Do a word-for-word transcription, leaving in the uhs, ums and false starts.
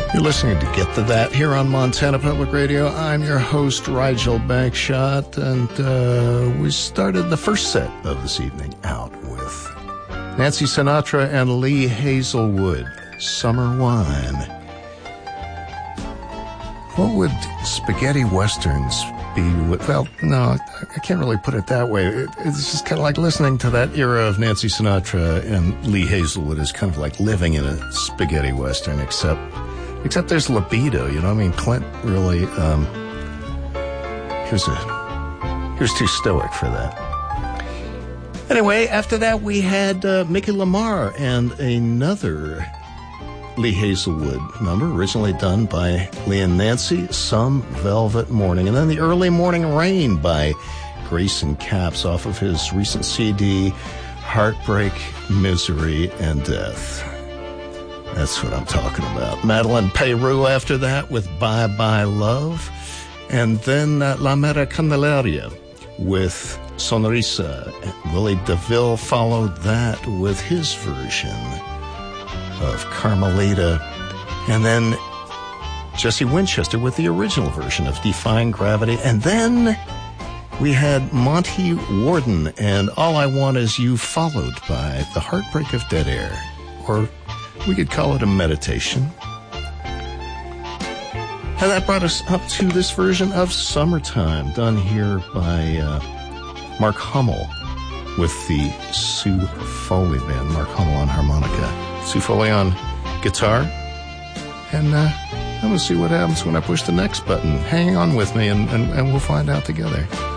You're listening to Get to That here on Montana Public Radio. I'm your host, Rigel Bankshot, and uh, we started the first set of this evening out with Nancy Sinatra and Lee Hazelwood, Summer Wine. What would spaghetti westerns be with? Well, no, I can't really put it that way. It, it's just kind of like listening to that era of Nancy Sinatra and Lee Hazelwood is kind of like living in a spaghetti western, except except there's libido, you know what I mean? Clint really, um, he was, a, he was too stoic for that. Anyway, after that we had uh, Mickey Lamar and another Lee Hazelwood number, originally done by Lee and Nancy, Some Velvet Morning. And then The Early Morning Rain by Grayson Capps off of his recent C D, Heartbreak, Misery, and Death. That's what I'm talking about. Madeline Peru after that with Bye Bye Love. And then uh, La Mera Candelaria with Sonrisa. Willie DeVille followed that with his version of Carmelita. And then Jesse Winchester with the original version of Defying Gravity. And then we had Monty Warden and All I Want Is You, followed by The Heartbreak of Dead Air. Or we could call it a meditation. And that brought us up to this version of Summertime, done here by uh, Mark Hummel with the Sue Foley Band. Mark Hummel on harmonica, Sue Foley on guitar. And uh, I'm going to see what happens when I push the next button. Hang on with me and, and, and we'll find out together.